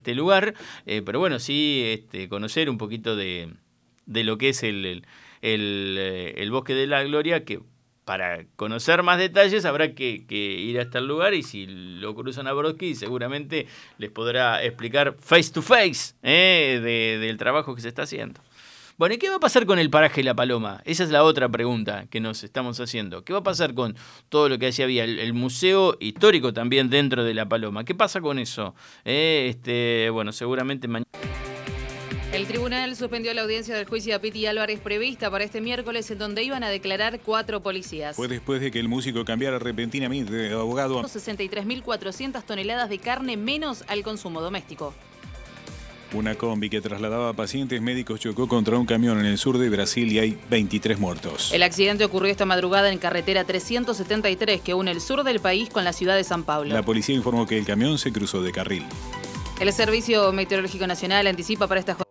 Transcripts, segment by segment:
este lugar, pero bueno, sí conocer un poquito de lo que es el Bosque de la Gloria, que para conocer más detalles habrá que ir hasta el lugar, y si lo cruzan a Brodsky seguramente les podrá explicar face to face del trabajo que se está haciendo. Bueno, ¿y qué va a pasar con el paraje La Paloma? Esa es la otra pregunta que nos estamos haciendo. ¿Qué va a pasar con todo lo que allí había? El museo histórico también dentro de La Paloma. ¿Qué pasa con eso? Bueno, seguramente mañana. El tribunal suspendió la audiencia del juicio a Piti Álvarez prevista para este miércoles, en donde iban a declarar 4 policías. Fue después de que el músico cambiara repentinamente de abogado. 63.400 toneladas de carne menos al consumo doméstico. Una combi que trasladaba pacientes médicos chocó contra un camión en el sur de Brasil y hay 23 muertos. El accidente ocurrió esta madrugada en carretera 373, que une el sur del país con la ciudad de San Pablo. La policía informó que el camión se cruzó de carril. El Servicio Meteorológico Nacional anticipa para esta jornada.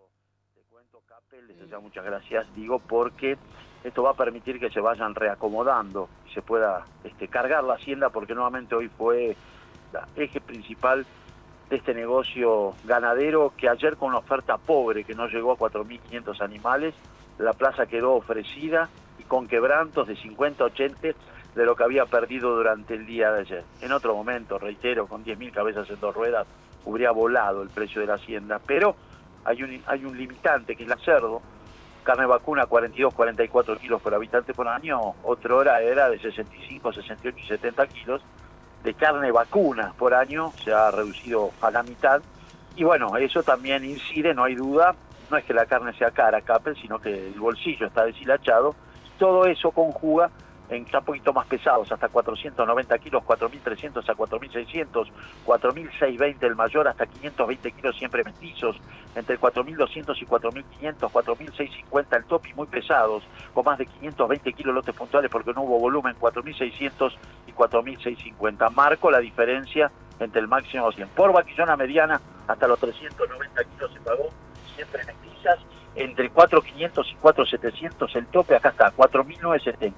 Muchas gracias, porque esto va a permitir que se vayan reacomodando y se pueda cargar la hacienda, porque nuevamente hoy fue el eje principal de este negocio ganadero, que ayer, con una oferta pobre que no llegó a 4.500 animales, la plaza quedó ofrecida y con quebrantos de 50 a 80 de lo que había perdido durante el día de ayer. En otro momento, reitero, con 10.000 cabezas en 2 ruedas hubiera volado el precio de la hacienda, pero hay un limitante, que es la cerdo. Carne vacuna 42, 44 kilos por habitante por año, otra hora era de 65, 68 y 70 kilos de carne vacuna por año, se ha reducido a la mitad, y bueno, eso también incide, no hay duda, no es que la carne sea cara, Capel, sino que el bolsillo está deshilachado, todo eso conjuga en ya un poquito más pesados, hasta 490 kilos, 4.300 a 4.600, 4.620 el mayor, hasta 520 kilos siempre mestizos, entre 4.200 y 4.500, 4.650 el top, y muy pesados, con más de 520 kilos lotes puntuales porque no hubo volumen, 4.600 y 4.650. Marco la diferencia entre el máximo 100. Por vaquillona mediana, hasta los 390 kilos se pagó, siempre mestizas, entre 4.500 y 4.700 el tope, acá está, 4.970,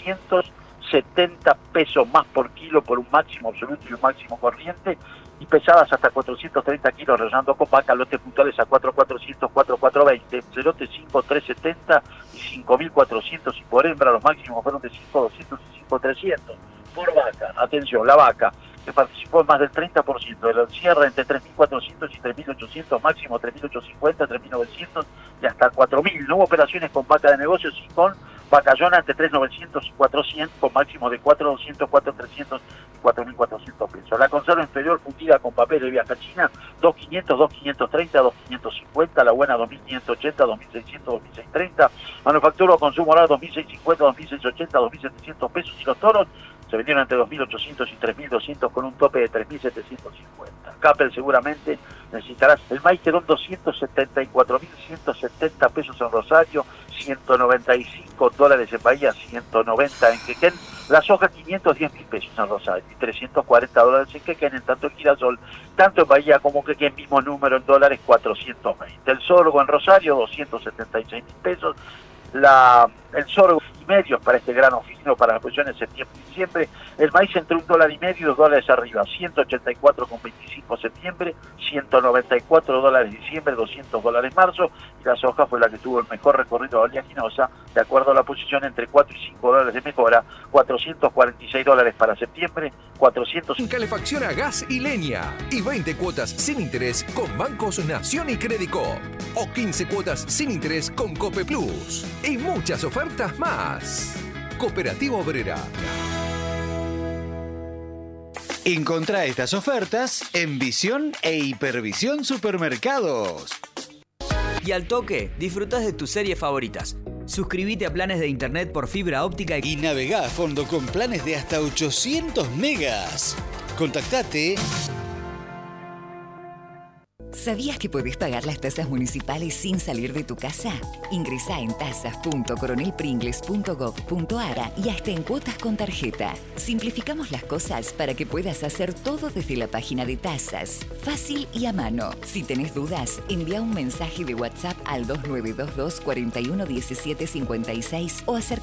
270 pesos más por kilo por un máximo absoluto y un máximo corriente, y pesadas hasta 430 kilos, rayando copaca, lotes puntuales a 4.400, 4.420, cerote 5.370 y 5.400, y por hembra los máximos fueron de 5.200 y 5.300 por vaca. Atención, la vaca, que participó en más del 30% de la cierre, entre 3.400 y 3.800, máximo 3.850, 3.900 y hasta 4.000. No hubo operaciones con vaca de negocios y con vacallona entre 3.900 y 400, con máximo de 4.200, 4.300 y 4.400 pesos. La conserva inferior fundida con papel de viaja china, 2.500, 2.530, 2.550, la buena 2.580, 2.600, 2.630, manufactura o consumo oral 2.650, 2.680, 2.700 pesos, y los toros se vendieron entre 2.800 y 3.200 con un tope de 3.750. Capel seguramente necesitarás. El maíz quedó en 274.170 pesos en Rosario, $195 en Bahía, 190 en Quequén. La soja 510.000 pesos en Rosario y $340 en Quequén. En tanto el girasol, tanto en Bahía como en Quequén, mismo número en dólares, 420. El sorgo en Rosario, 276.000 pesos. El sorgo y medios para este grano fino para las posiciones de septiembre y diciembre. El maíz entre $1.50 y $2 arriba, 184,25 septiembre, $194 diciembre, $200 marzo, y la soja fue la que tuvo el mejor recorrido oleaginosa, de acuerdo a la posición, entre $4 y $5 de mejora, $446 para septiembre, 400. Calefacción a gas y leña, y 20 cuotas sin interés con Bancos Nación y Credicop, o 15 cuotas sin interés con Cope Plus, y muchas ofertas más. Cooperativa Obrera. Encontrá estas ofertas en Visión e Hipervisión Supermercados. Y al toque, disfrutás de tus series favoritas. Suscríbete a planes de internet por fibra óptica y navegá a fondo con planes de hasta 800 megas. Contactate. ¿Sabías que podés pagar las tasas municipales sin salir de tu casa? Ingresá en tasas.coronelpringles.gov.ar y hasta en cuotas con tarjeta. Simplificamos las cosas para que puedas hacer todo desde la página de tasas. Fácil y a mano. Si tenés dudas, envía un mensaje de WhatsApp al 2922 41 17 56 o acércate